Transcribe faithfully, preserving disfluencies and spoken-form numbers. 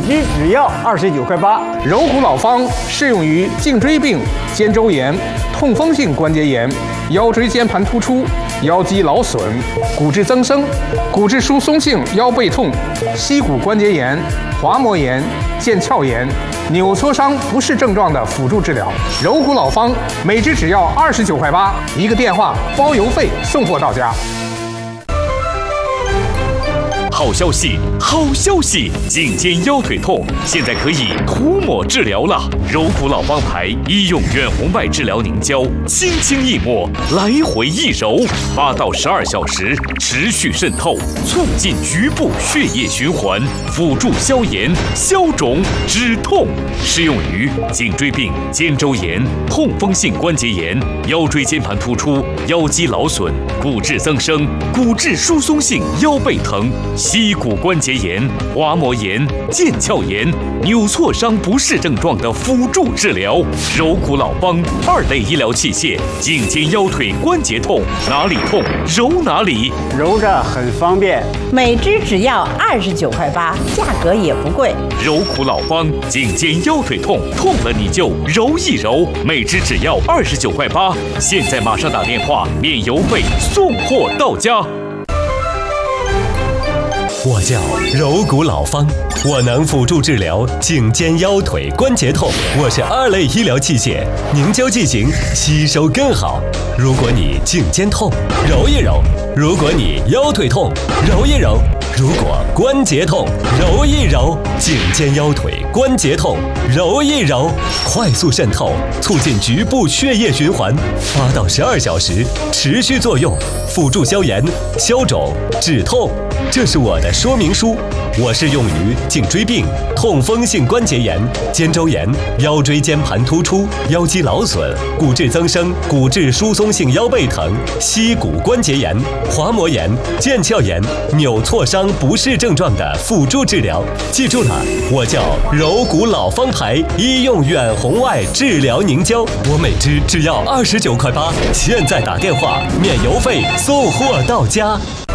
支只要二十九块八。 柔骨老方适用于颈椎病、肩周炎、痛风性关节炎、腰椎间盘突出、腰肌劳损、骨质增生、骨质疏松性腰背痛、膝骨关节炎、滑膜炎、腱鞘炎、扭挫伤不适症状的辅助治疗。柔骨老方每支只要二十九块八，一个电话包邮费送货到家。 好消息，好消息！颈肩腰腿痛现在可以涂抹治疗了。柔骨老方牌医用远红外治疗凝胶，轻轻一抹，来回一揉，八到十二小时持续渗透，促进局部血液循环，辅助消炎、消肿、止痛。适用于颈椎病、肩周炎、痛风性关节炎、腰椎间盘突出、腰肌劳损、骨质增生、骨质疏松性腰背疼、膝骨关节炎、滑膜炎、腱鞘炎、扭挫伤不适症状的辅助治疗。柔骨老方二类医疗器械，颈肩腰腿关节痛，哪里痛揉哪里， 揉着很方便。 每支只要二十九块八，价格也不贵。 柔骨老方颈肩腰腿痛，痛了你就揉一揉，每支只要二十九块八。现在马上打电话，免邮费送货到家。 我叫柔骨老方，我能辅助治疗颈肩腰腿关节痛。我是二类医疗器械，凝胶剂型吸收更好。如果你颈肩痛，揉一揉；如果你腰腿痛，揉一揉；如果关节痛，揉一揉。颈肩腰腿关节痛，揉一揉，快速渗透，促进局部血液循环，八到十二小时持续作用，辅助消炎、消肿、止痛。这是我的说明书，我适用于颈椎病、痛风性关节炎、肩周炎、腰椎间盘突出、腰肌劳损、骨质增生、骨质疏松性腰背疼、膝骨关节炎、滑膜炎、腱鞘炎、扭挫伤不适症状的辅助治疗。记住了，我叫柔骨老方牌医用远红外治疗凝胶，我每支只要二十九块八，现在打电话免邮费送货到家。